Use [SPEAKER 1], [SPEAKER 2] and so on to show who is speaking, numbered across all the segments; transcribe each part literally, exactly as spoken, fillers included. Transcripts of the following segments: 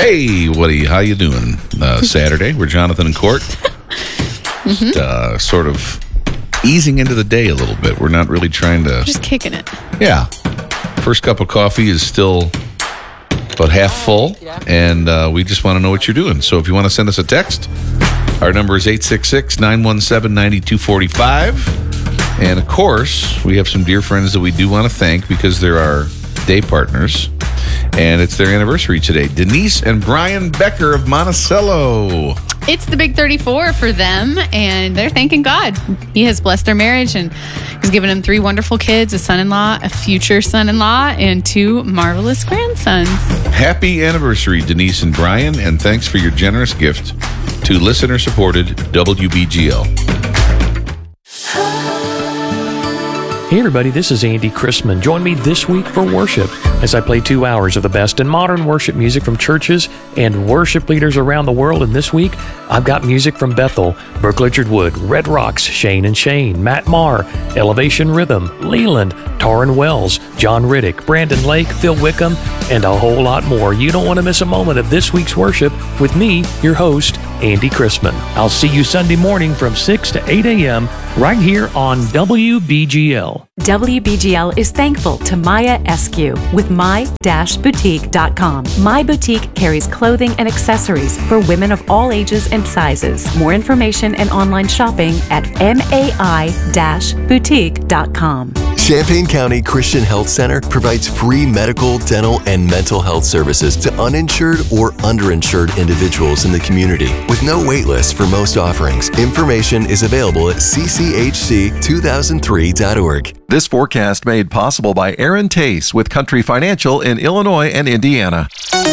[SPEAKER 1] Hey, Woody, how you doing? Uh, Saturday, we're Jonathan and Court. mm-hmm. Just, uh, sort of easing into the day a little bit. We're not really trying to...
[SPEAKER 2] Just kicking it.
[SPEAKER 1] Yeah. First cup of coffee is still about half full, and uh, we just want to know what you're doing. So if you want to send us a text, our number is eight six six, nine one seven, nine two four five. And, of course, we have some dear friends that we do want to thank because they're our day partners. And it's their anniversary today. Denise and Brian Becker of Monticello.
[SPEAKER 2] It's the big thirty-four for them, and they're thanking God. He has blessed their marriage, and he's given them three wonderful kids, a son-in-law, a future son-in-law, and two marvelous grandsons.
[SPEAKER 1] Happy anniversary, Denise and Brian, and thanks for your generous gift to listener-supported W B G L.
[SPEAKER 3] Hey everybody, this is Andy Chrisman. Join me this week for worship as I play two hours of the best in modern worship music from churches and worship leaders around the world. And this week, I've got music from Bethel, Brooke Lichard Wood, Red Rocks, Shane and Shane, Matt Maher, Elevation Rhythm, Leland, Taryn Wells, John Riddick, Brandon Lake, Phil Wickham, and a whole lot more. You don't want to miss a moment of this week's worship with me, your host, Andy Chrisman. I'll see you Sunday morning from six to eight a.m. right here on W B G L.
[SPEAKER 4] W B G L is thankful to Maya Eskew with my dash boutique dot com. My Boutique carries clothing and accessories for women of all ages and sizes. More information and online shopping at mai dash boutique dot com.
[SPEAKER 5] Champaign County Christian Health Center provides free medical, dental, and mental health services to uninsured or underinsured individuals in the community with no wait list for most offerings. Information is available at c c h c two thousand three dot org.
[SPEAKER 6] This forecast made possible by Aaron Tace with Country Financial in Illinois and Indiana.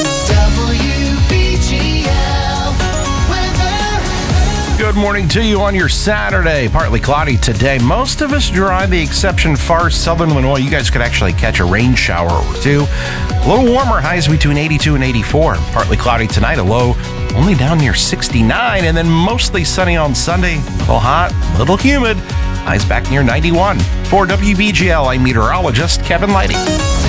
[SPEAKER 7] Good morning to you on your Saturday. Partly cloudy today. Most of us dry, the exception far southern Illinois. You guys could actually catch a rain shower or two. A little warmer, highs between eighty-two and eighty-four. Partly cloudy tonight, a low only down near sixty-nine, and then mostly sunny on Sunday. A little hot, a little humid. Highs back near ninety-one. For W B G L, I'm meteorologist Kevin Lighty.